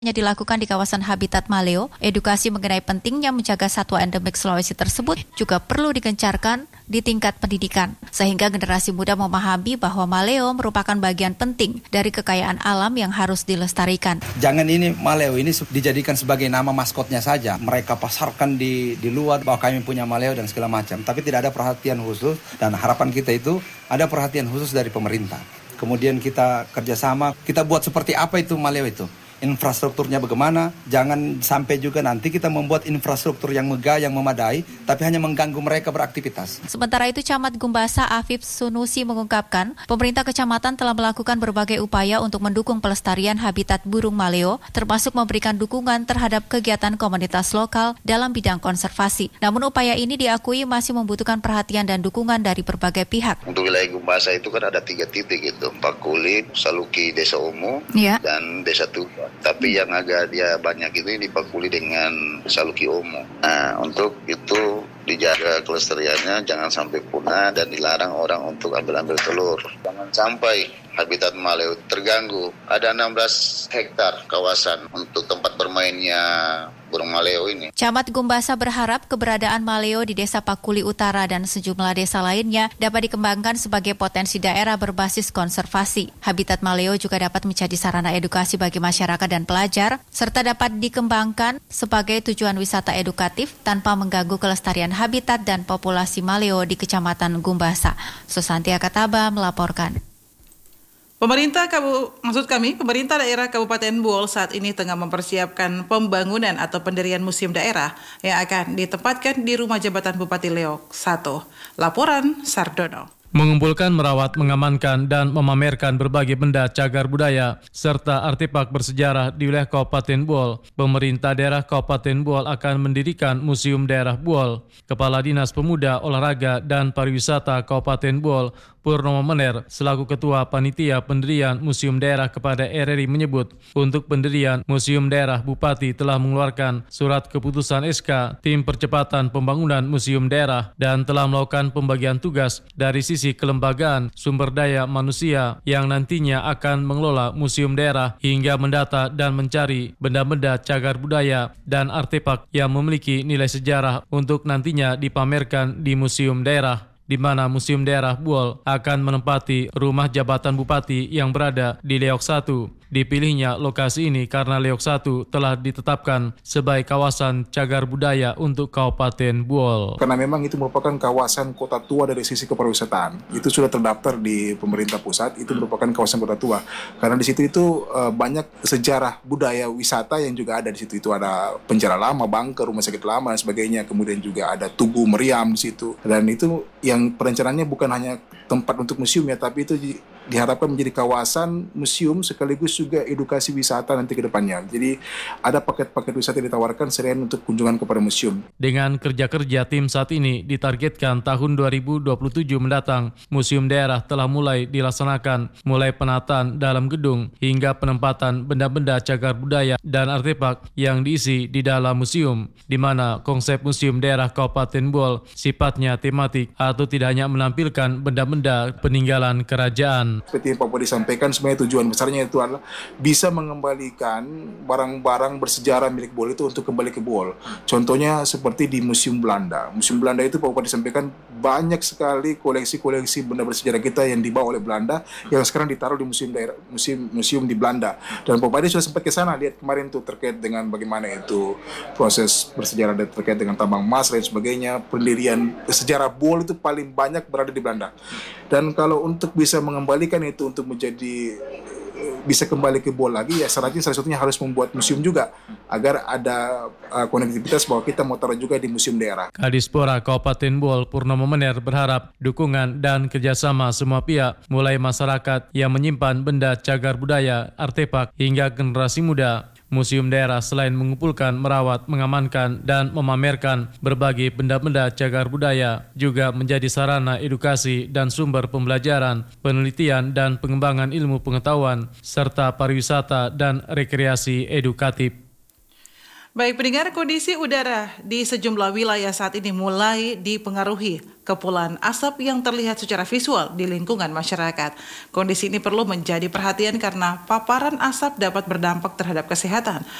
dilakukan di kawasan Habitat Maleo, edukasi mengenai pentingnya menjaga satwa endemik Sulawesi tersebut juga perlu digencarkan di tingkat pendidikan, sehingga generasi muda memahami bahwa Maleo merupakan bagian penting dari kekayaan alam yang harus dilestarikan. Jangan ini Maleo ini dijadikan sebagai nama maskotnya saja. Mereka pasarkan di luar bahwa kami punya Maleo dan segala macam, tapi tidak ada perhatian khusus, dan harapan kita itu ada perhatian khusus dari pemerintah. Kemudian kita kerjasama, kita buat seperti apa itu Maleo itu. Infrastrukturnya bagaimana, jangan sampai juga nanti kita membuat infrastruktur yang megah, yang memadai, tapi hanya mengganggu mereka beraktivitas. Sementara itu, Camat Gumbasa Afif Sunusi mengungkapkan, pemerintah kecamatan telah melakukan berbagai upaya untuk mendukung pelestarian habitat burung Maleo, termasuk memberikan dukungan terhadap kegiatan komunitas lokal dalam bidang konservasi. Namun upaya ini diakui masih membutuhkan perhatian dan dukungan dari berbagai pihak. Untuk wilayah Gumbasa itu kan ada 3 titik gitu, Pakuli, Saluki, Desa Omo, dan Desa Tuban. Tapi yang agak dia banyak itu di Pakuli dengan Saluki Omo. Nah, untuk itu dijaga kelestariannya, jangan sampai punah dan dilarang orang untuk ambil-ambil telur. Jangan sampai habitat Maleo terganggu. Ada 16 hektar kawasan untuk tempat bermainnya burung Maleo ini. Camat Gumbasa berharap keberadaan Maleo di Desa Pakuli Utara dan sejumlah desa lainnya dapat dikembangkan sebagai potensi daerah berbasis konservasi. Habitat Maleo juga dapat menjadi sarana edukasi bagi masyarakat dan pelajar, serta dapat dikembangkan sebagai tujuan wisata edukatif tanpa mengganggu kelestarian habitat dan populasi Maleo di Kecamatan Gumbasa. Susanti Akataba melaporkan. Pemerintah daerah Kabupaten Buol saat ini tengah mempersiapkan pembangunan atau pendirian museum daerah yang akan ditempatkan di rumah jabatan Bupati Leok 1. Laporan Sardono. Mengumpulkan, merawat, mengamankan, dan memamerkan berbagai benda cagar budaya serta artefak bersejarah di wilayah Kabupaten Buol. Pemerintah daerah Kabupaten Buol akan mendirikan Museum Daerah Buol. Kepala Dinas Pemuda, Olahraga, dan Pariwisata Kabupaten Buol, Purnomo Mener, selaku Ketua Panitia Pendirian Museum Daerah kepada RRI menyebut, untuk pendirian Museum Daerah Bupati telah mengeluarkan surat keputusan SK Tim Percepatan Pembangunan Museum Daerah dan telah melakukan pembagian tugas dari sisi kelembagaan sumber daya manusia yang nantinya akan mengelola museum daerah hingga mendata dan mencari benda-benda cagar budaya dan artefak yang memiliki nilai sejarah untuk nantinya dipamerkan di museum daerah, di mana Museum Daerah Buol akan menempati rumah jabatan Bupati yang berada di Leok 1. Dipilihnya lokasi ini karena Leok 1 telah ditetapkan sebagai kawasan cagar budaya untuk Kabupaten Buol. Karena memang itu merupakan kawasan kota tua dari sisi kepariwisataan. Itu sudah terdaftar di pemerintah pusat, itu merupakan kawasan kota tua. Karena di situ itu banyak sejarah budaya wisata yang juga ada di situ. Itu ada penjara lama, bunker, rumah sakit lama dan sebagainya. Kemudian juga ada Tugu Meriam di situ. Dan itu yang perencanaannya bukan hanya tempat untuk museum ya, tapi itu diharapkan menjadi kawasan museum sekaligus juga edukasi wisata nanti ke depannya. Jadi ada paket-paket wisata yang ditawarkan selain untuk kunjungan kepada museum. Dengan kerja-kerja tim saat ini ditargetkan tahun 2027 mendatang, museum daerah telah mulai dilaksanakan, mulai penataan dalam gedung hingga penempatan benda-benda cagar budaya dan artefak yang diisi di dalam museum, di mana konsep museum daerah Kabupaten Buol sifatnya tematik atau tidak hanya menampilkan benda-benda peninggalan kerajaan. Seperti yang Pak Budi sampaikan, sebenarnya tujuan besarnya itu adalah bisa mengembalikan barang-barang bersejarah milik Buol itu untuk kembali ke Buol. Contohnya seperti di Museum Belanda. Museum Belanda itu Pak Budi sampaikan banyak sekali koleksi-koleksi benda bersejarah kita yang dibawa oleh Belanda yang sekarang ditaruh di museum di Belanda. Dan Pak Budi sudah sempat ke sana lihat kemarin tuh terkait dengan bagaimana itu proses bersejarah terkait dengan tambang emas dan sebagainya. Pendirian sejarah Buol itu paling banyak berada di Belanda. Dan kalau untuk bisa mengembalikan itu untuk menjadi bisa kembali ke Buol lagi, ya salah satunya harus membuat museum juga agar ada konektivitas bahwa kita mau taruh juga di museum daerah. Kadispora Kabupaten Buol Purnomo Mener berharap dukungan dan kerjasama semua pihak, mulai masyarakat yang menyimpan benda cagar budaya, artefak, hingga generasi muda. Museum daerah selain mengumpulkan, merawat, mengamankan, dan memamerkan berbagai benda-benda cagar budaya, juga menjadi sarana edukasi dan sumber pembelajaran, penelitian, dan pengembangan ilmu pengetahuan, serta pariwisata dan rekreasi edukatif. Baik pendengar, kondisi udara di sejumlah wilayah saat ini mulai dipengaruhi kepulan asap yang terlihat secara visual di lingkungan masyarakat. Kondisi ini perlu menjadi perhatian karena paparan asap dapat berdampak terhadap kesehatan,